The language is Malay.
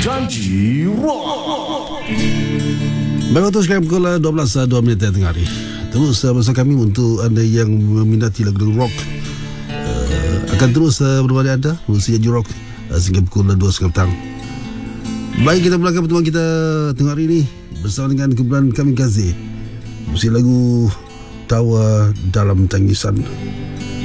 Janji Rock. Baik, waktu sekarang pukul 12.02 minit tengah hari. Terus bersama kami untuk anda yang meminati lagu rock. Akan terus bersama anda Musik Janji Rock sehingga pukul 2.30 petang. Baik, kita mulakan pertemuan kita tengah hari ini bersama dengan kumpulan Kamikaze. Musik lagu Tawa Dalam Tangisan.